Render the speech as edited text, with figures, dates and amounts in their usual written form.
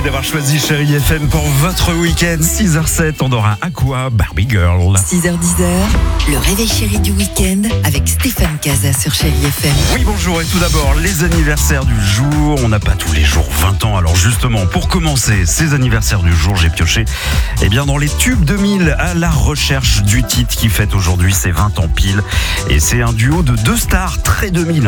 d'avoir choisi Chérie FM pour votre week-end. 6h07, on aura Aqua, Barbie Girl. 6h10, le réveil chéri du week-end avec Stéphane Casa sur Chérie FM. Oui, bonjour, et tout d'abord, les anniversaires du jour. On n'a pas tous les jours 20 ans, alors justement, pour commencer ces anniversaires du jour, j'ai pioché dans les tubes 2000 à la recherche du titre qui fête aujourd'hui ses 20 ans pile. Et c'est un duo de deux stars très 2000.